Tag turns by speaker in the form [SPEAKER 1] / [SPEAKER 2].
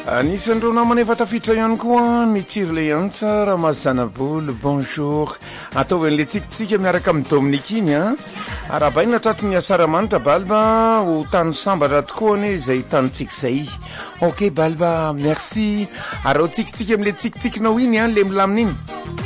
[SPEAKER 1] Anisan'ireo namana efa tafiditra ihany koa ny tsiro le antsa Ramazanabolo bonjour ataovan'le tsikitsika miaraka amin'ny Dominique iny arabaina tratiny asaramanitra Balba ho tany sambatra tokoa ane izay tanitsika izay. Ok Balba merci. Arao tsikitsika amin'le tsikitsikinao iny le milamina iny.